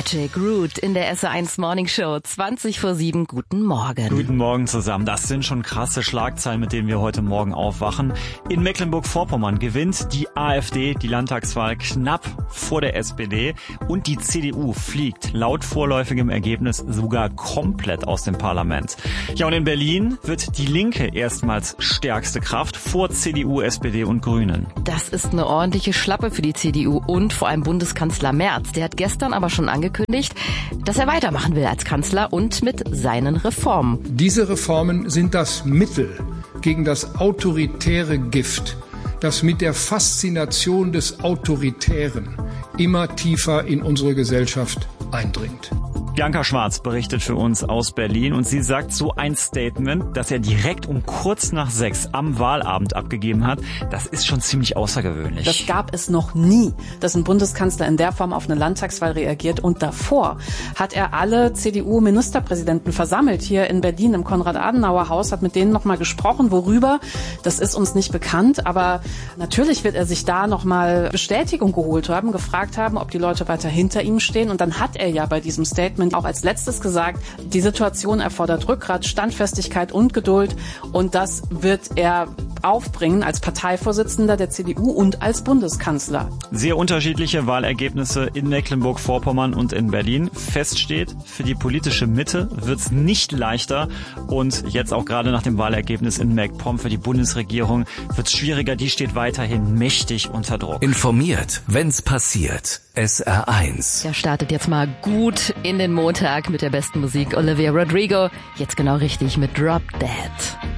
Magic Root in der SR1 Morning Show, 20:07. Guten Morgen. Guten Morgen zusammen. Das sind schon krasse Schlagzeilen, mit denen wir heute Morgen aufwachen. In Mecklenburg-Vorpommern gewinnt die AfD die Landtagswahl knapp vor der SPD und die CDU fliegt laut vorläufigem Ergebnis sogar komplett aus dem Parlament. Ja, und in Berlin wird die Linke erstmals stärkste Kraft vor CDU, SPD und Grünen. Das ist eine ordentliche Schlappe für die CDU und vor allem Bundeskanzler Merz. Der hat gestern aber schon angekündigt, dass er weitermachen will als Kanzler und mit seinen Reformen. Diese Reformen sind das Mittel gegen das autoritäre Gift, das mit der Faszination des Autoritären immer tiefer in unsere Gesellschaft eindringt. Bianca Schwarz berichtet für uns aus Berlin und sie sagt so ein Statement, das er direkt um kurz nach 6 am Wahlabend abgegeben hat. Das ist schon ziemlich außergewöhnlich. Das gab es noch nie, dass ein Bundeskanzler in der Form auf eine Landtagswahl reagiert. Und davor hat er alle CDU-Ministerpräsidenten versammelt hier in Berlin im Konrad-Adenauer-Haus, hat mit denen nochmal gesprochen. Worüber? Das ist uns nicht bekannt. Aber natürlich wird er sich da nochmal Bestätigung geholt haben, gefragt haben, ob die Leute weiter hinter ihm stehen. Und dann hat er ja bei diesem Statement auch als letztes gesagt, die Situation erfordert Rückgrat, Standfestigkeit und Geduld und das wird er aufbringen als Parteivorsitzender der CDU und als Bundeskanzler. Sehr unterschiedliche Wahlergebnisse in Mecklenburg-Vorpommern und in Berlin. Fest steht, für die politische Mitte wird's nicht leichter und jetzt auch gerade nach dem Wahlergebnis in MacPom für die Bundesregierung wird's schwieriger. Die steht weiterhin mächtig unter Druck. Informiert, wenn's passiert. SR1. Der startet jetzt mal gut in den Montag mit der besten Musik. Olivia Rodrigo, jetzt genau richtig mit Drop Dead.